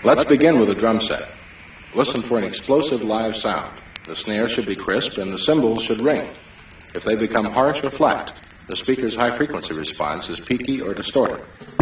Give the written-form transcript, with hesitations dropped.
Let's begin with the drum set. Listen for an explosive live sound. The snare should be crisp and the cymbals should ring. If they become harsh or flat, the speaker's high-frequency response is peaky or distorted.